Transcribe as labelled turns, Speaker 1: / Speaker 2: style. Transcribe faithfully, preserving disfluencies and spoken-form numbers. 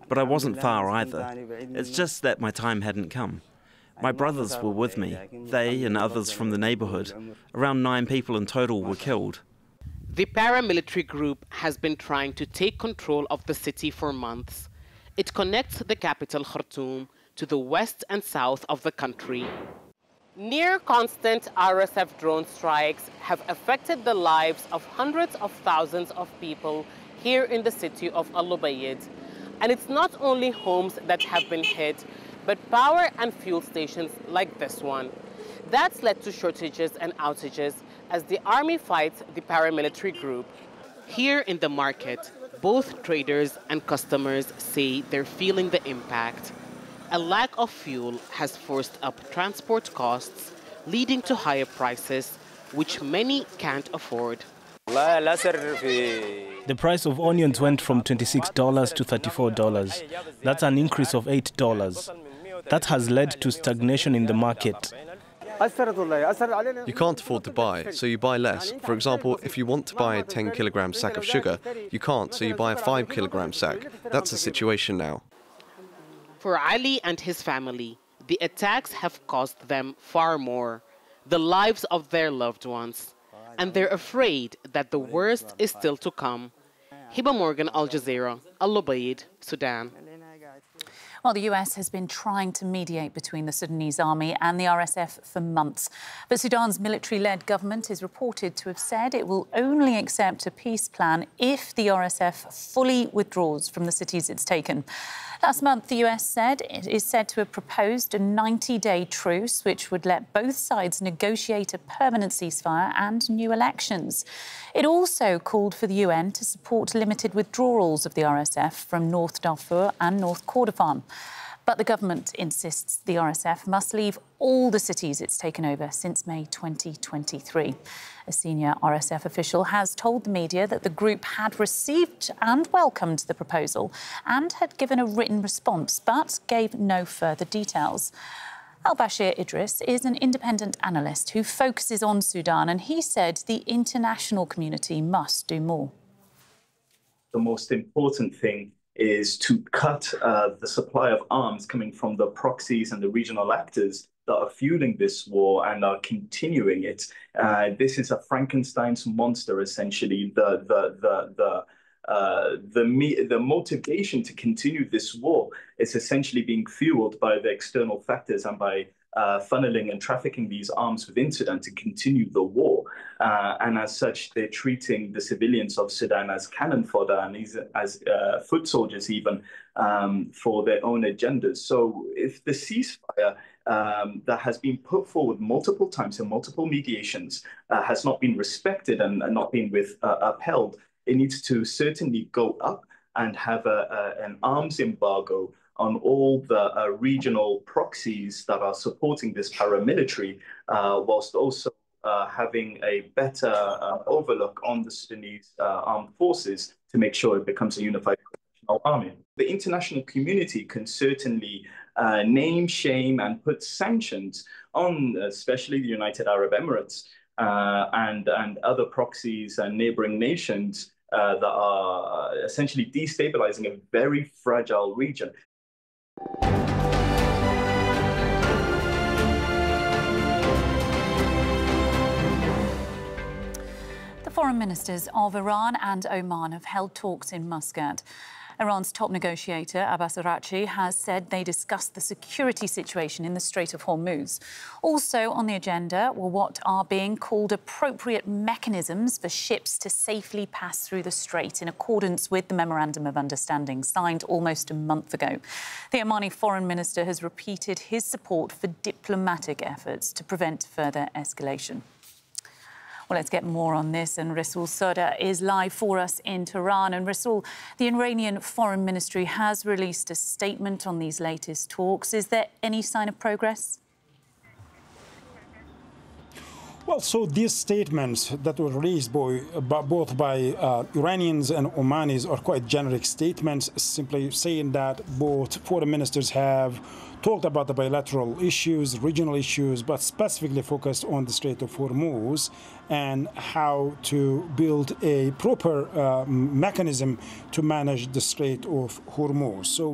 Speaker 1: but I wasn't far either. It's just that my time hadn't come. My brothers were with me. They and others from the neighborhood. Around nine people in total were killed.
Speaker 2: The paramilitary group has been trying to take control of the city for months. It connects the capital, Khartoum, to the west and south of the country. Near constant R S F drone strikes have affected the lives of hundreds of thousands of people here in the city of Al Ubaid. And it's not only homes that have been hit, but power and fuel stations like this one. That's led to shortages and outages as the army fights the paramilitary group. Here in the market, both traders and customers say they're feeling the impact. A lack of fuel has forced up transport costs, leading to higher prices, which many can't afford.
Speaker 3: The price of onions went from twenty-six dollars to thirty-four dollars. That's an increase of eight dollars. That has led to stagnation in the market.
Speaker 4: You can't afford to buy, so you buy less. For example, if you want to buy a ten kilogram sack of sugar, you can't, so you buy a five kilogram sack. That's the situation now.
Speaker 2: For Ali and his family, the attacks have cost them far more, the lives of their loved ones. And they're afraid that the worst is still to come. Hiba Morgan, Al Jazeera, Al Ubaid, Sudan.
Speaker 5: Well, the U S has been trying to mediate between the Sudanese army and the R S F for months. But Sudan's military-led government is reported to have said it will only accept a peace plan if the R S F fully withdraws from the cities it's taken. Last month, the U S said it is said to have proposed a ninety-day truce, which would let both sides negotiate a permanent ceasefire and new elections. It also called for the U N to support limited withdrawals of the R S F from North Darfur and North Kordofan. But the government insists the R S F must leave all the cities it's taken over since May twenty twenty-three. A senior R S F official has told the media that the group had received and welcomed the proposal and had given a written response, but gave no further details. Al-Bashir Idris is an independent analyst who focuses on Sudan, and he said the international community must do more.
Speaker 6: The most important thing is to cut uh, the supply of arms coming from the proxies and the regional actors that are fueling this war and are continuing it. Uh, this is a Frankenstein's monster, essentially. The the the the uh, the me the motivation to continue this war is essentially being fueled by the external factors and by uh, funneling and trafficking these arms within Sudan to continue the war. Uh, and as such, they're treating the civilians of Sudan as cannon fodder and as uh, foot soldiers even um, for their own agendas. So if the ceasefire um, that has been put forward multiple times in multiple mediations uh, has not been respected and, and not been with, uh, upheld, it needs to certainly go up and have a, a, an arms embargo on all the uh, regional proxies that are supporting this paramilitary, uh, whilst also uh, having a better uh, overlook on the Sudanese uh, armed forces to make sure it becomes a unified army. The international community can certainly uh, name, shame, and put sanctions on, especially the United Arab Emirates uh, and, and other proxies and neighboring nations uh, that are essentially destabilizing a very fragile region.
Speaker 5: The foreign ministers of Iran and Oman have held talks in Muscat. Iran's top negotiator, Abbas Araghchi, has said they discussed the security situation in the Strait of Hormuz. Also on the agenda were what are being called appropriate mechanisms for ships to safely pass through the strait in accordance with the Memorandum of Understanding signed almost a month ago. The Omani foreign minister has repeated his support for diplomatic efforts to prevent further escalation. Well, let's get more on this, and Rasool Soda is live for us in Tehran. And Rasool, the Iranian Foreign Ministry has released a statement on these latest talks. Is there any sign of progress?
Speaker 7: Well, so these statements that were released by, both by uh, Iranians and Omanis are quite generic statements, simply saying that both foreign ministers have talked about the bilateral issues, regional issues, but specifically focused on the Strait of Hormuz and how to build a proper uh, mechanism to manage the Strait of Hormuz. So